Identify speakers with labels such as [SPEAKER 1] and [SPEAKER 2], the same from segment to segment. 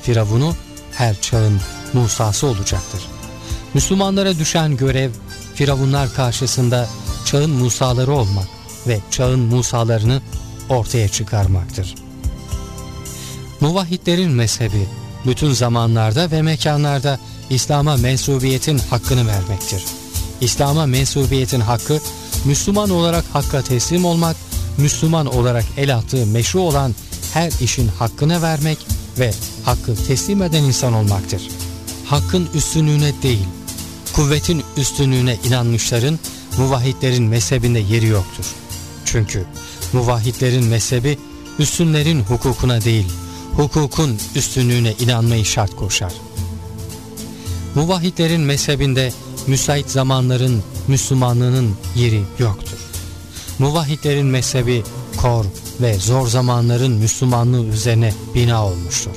[SPEAKER 1] Firavun'u, her çağın Musa'sı olacaktır. Müslümanlara düşen görev, Firavunlar karşısında çağın Musa'ları olmak ve çağın Musa'larını ortaya çıkarmaktır. Muvahhidlerin mezhebi, bütün zamanlarda ve mekanlarda İslam'a mensubiyetin hakkını vermektir. İslam'a mensubiyetin hakkı, Müslüman olarak hakka teslim olmak, Müslüman olarak el attığı meşru olan her işin hakkını vermek ve hakkı teslim eden insan olmaktır. Hakkın üstünlüğüne değil, kuvvetin üstünlüğüne inanmışların, muvahhidlerin mezhebinde yeri yoktur. Çünkü muvahhidlerin mezhebi, üstünlerin hukukuna değil, hukukun üstünlüğüne inanmayı şart koşar. Muvahhidlerin mezhebinde müsait zamanların Müslümanlığının yeri yoktur. Muvahhidlerin mezhebi kor ve zor zamanların Müslümanlığı üzerine bina olmuştur.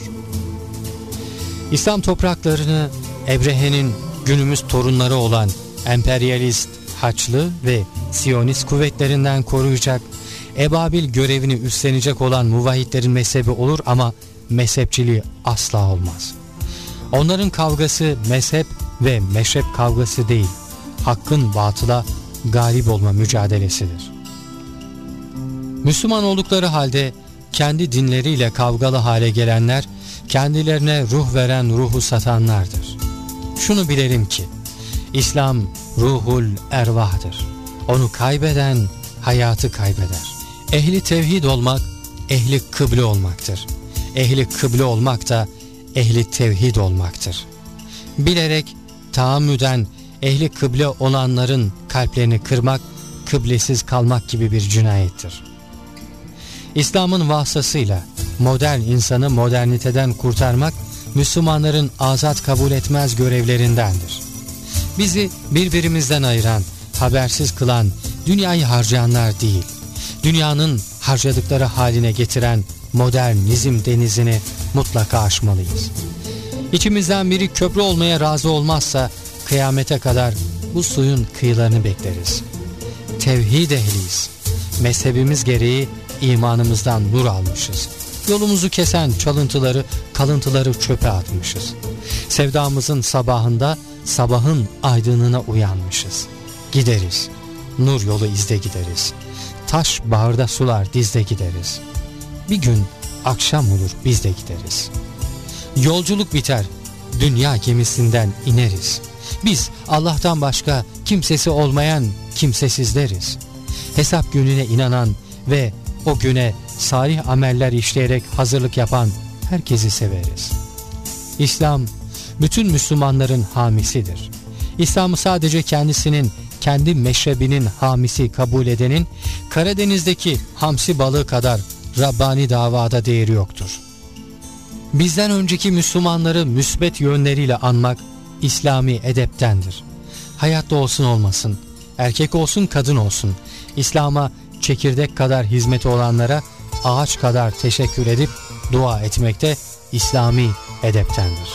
[SPEAKER 1] İslam topraklarını Ebrehe'nin günümüz torunları olan emperyalist, Haçlı ve Siyonist kuvvetlerinden koruyacak, Ebabil görevini üstlenecek olan muvahhidlerin mezhebi olur ama mezhepçiliği asla olmaz. Onların kavgası mezhep ve meşrep kavgası değil, hakkın batıla galip olma mücadelesidir. Müslüman oldukları halde kendi dinleriyle kavgalı hale gelenler, kendilerine ruh veren ruhu satanlardır. Şunu bilelim ki, İslam ruhul ervahdır. Onu kaybeden hayatı kaybeder. Ehli tevhid olmak, ehli kıble olmaktır. Ehli kıble olmak da ehli tevhid olmaktır. Bilerek, taammüden ehli kıble olanların kalplerini kırmak, kıblesiz kalmak gibi bir cinayettir. İslam'ın vasıtasıyla modern insanı moderniteden kurtarmak, Müslümanların azat kabul etmez görevlerindendir. Bizi birbirimizden ayıran, habersiz kılan, dünyayı harcayanlar değil, dünyanın harcadıkları haline getiren modernizm denizini mutlaka aşmalıyız. İçimizden biri köprü olmaya razı olmazsa, kıyamete kadar bu suyun kıyılarını bekleriz. Tevhid ehliyiz. Mezhebimiz gereği imanımızdan nur almışız. Yolumuzu kesen çalıntıları, kalıntıları çöpe atmışız. Sevdamızın sabahında sabahın aydınlığına uyanmışız. Gideriz. Nur yolu izde gideriz. Taş bağırda sular dizde gideriz. Bir gün akşam olur biz de gideriz. Yolculuk biter, dünya gemisinden ineriz. Biz Allah'tan başka kimsesi olmayan kimsesizleriz. Hesap gününe inanan ve o güne salih ameller işleyerek hazırlık yapan herkesi severiz. İslam, bütün Müslümanların hamisidir. İslam'ı sadece kendisinin, kendi meşrebinin hamisi kabul edenin, Karadeniz'deki hamsi balığı kadar Rabbani davada değeri yoktur. Bizden önceki Müslümanları müsbet yönleriyle anmak, İslami edeptendir. Hayatta olsun olmasın, erkek olsun kadın olsun, İslam'a çekirdek kadar hizmeti olanlara ağaç kadar teşekkür edip dua etmekte İslami edeptendir.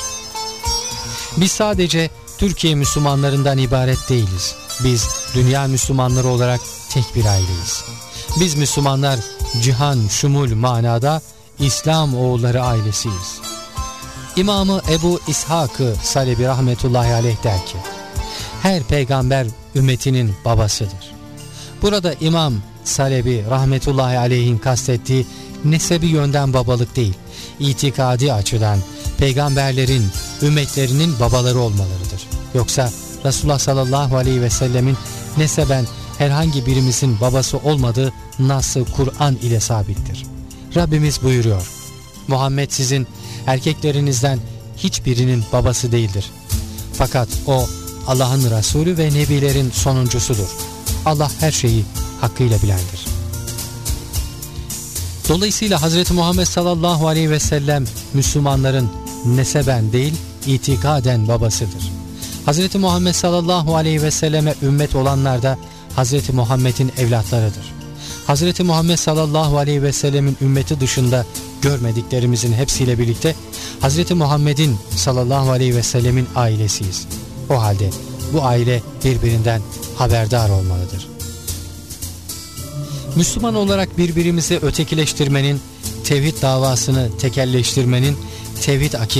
[SPEAKER 1] Biz sadece Türkiye Müslümanlarından ibaret değiliz. Biz dünya Müslümanları olarak tek bir aileyiz. Biz Müslümanlar cihan şumul manada İslam oğulları ailesiyiz. İmamı Ebu İshak-ı Salebi rahmetullahi aleyh der ki, her peygamber ümmetinin babasıdır. Burada İmam Salebi rahmetullahi aleyhin kastettiği nesebi yönden babalık değil, itikadi açıdan peygamberlerin ümmetlerinin babaları olmalarıdır. Yoksa Resulullah sallallahu aleyhi ve sellemin neseben herhangi birimizin babası olmadığı nas-ı Kur'an ile sabittir. Rabbimiz buyuruyor, Muhammed sizin erkeklerinizden hiçbirinin babası değildir. Fakat o Allah'ın Resulü ve Nebilerin sonuncusudur. Allah her şeyi hakkıyla bilendir. Dolayısıyla Hz. Muhammed sallallahu aleyhi ve sellem Müslümanların neseben değil, itikaden babasıdır. Hz. Muhammed sallallahu aleyhi ve selleme ümmet olanlar da Hz. Muhammed'in evlatlarıdır. Hz. Muhammed sallallahu aleyhi ve sellemin ümmeti dışında görmediklerimizin hepsiyle birlikte Hz. Muhammed'in sallallahu aleyhi ve sellemin ailesiyiz. O halde bu aile birbirinden haberdar olmalıdır. Müslüman olarak birbirimizi ötekileştirmenin, tevhid davasını tekelleştirmenin, tevhid